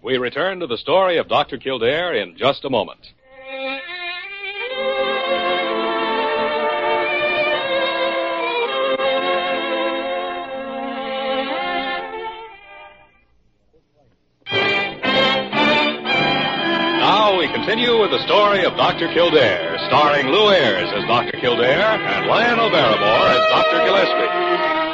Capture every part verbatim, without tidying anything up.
We return to the story of Doctor Kildare in just a moment. Now we continue with the story of Doctor Kildare, starring Lou Ayres as Doctor Kildare and Lionel Barrymore as Doctor Gillespie.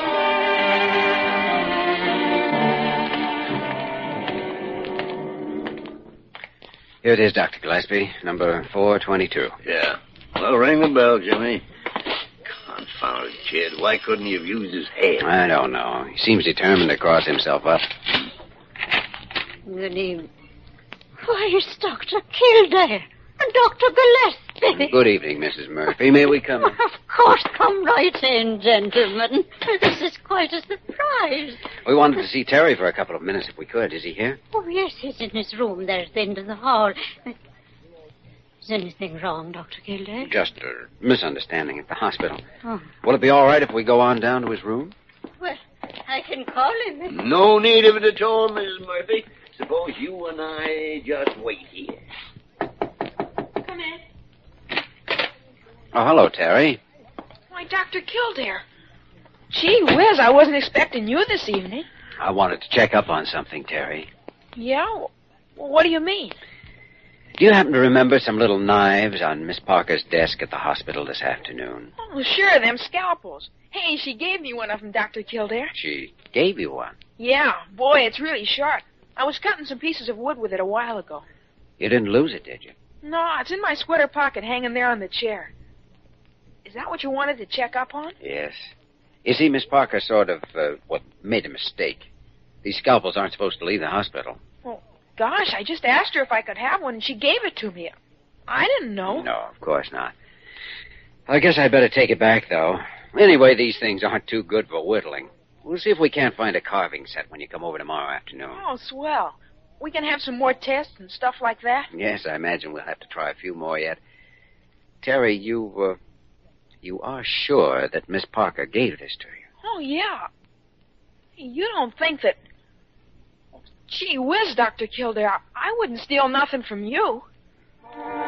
Here it is, Doctor Gillespie, number four twenty-two. Yeah. Well, ring the bell, Jimmy. Confounded kid. Why couldn't he have used his head? I don't know. He seems determined to cross himself up. Good evening. Why, it's Doctor Kildare and Doctor Gillespie. Good evening, Missus Murphy. May we come in? Of course, come right in, gentlemen. This is quite a surprise. We wanted to see Terry for a couple of minutes if we could. Is he here? Oh, yes, he's in his room there at the end of the hall. Is anything wrong, Doctor Kildare? Just a misunderstanding at the hospital. Oh. Will it be all right if we go on down to his room? Well, I can call him. No need of it at all, Missus Murphy. Suppose you and I just wait here. Come in. Oh, hello, Terry. Why, Doctor Kildare. Gee whiz, I wasn't expecting you this evening. I wanted to check up on something, Terry. Yeah? Well, what do you mean? Do you happen to remember some little knives on Miss Parker's desk at the hospital this afternoon? Oh, sure, them scalpels. Hey, she gave me one of them, Doctor Kildare. She gave you one? Yeah, boy, it's really sharp. I was cutting some pieces of wood with it a while ago. You didn't lose it, did you? No, it's in my sweater pocket hanging there on the chair. Is that what you wanted to check up on? Yes. You see, Miss Parker sort of, uh, well, made a mistake. These scalpels aren't supposed to leave the hospital. Well, gosh, I just asked her if I could have one, and she gave it to me. I didn't know. No, of course not. I guess I'd better take it back, though. Anyway, these things aren't too good for whittling. We'll see if we can't find a carving set when you come over tomorrow afternoon. Oh, swell. We can have some more tests and stuff like that? Yes, I imagine we'll have to try a few more yet. Terry, you, uh, you are sure that Miss Parker gave this to you? Oh, yeah. You don't think that... Gee whiz, Doctor Kildare, I wouldn't steal nothing from you.